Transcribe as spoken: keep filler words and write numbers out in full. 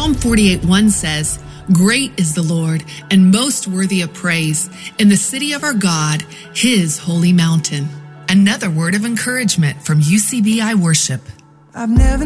Psalm forty-eight one says, "Great is the Lord and most worthy of praise in the city of our God, his holy mountain." Another word of encouragement from U C B I Worship. I've never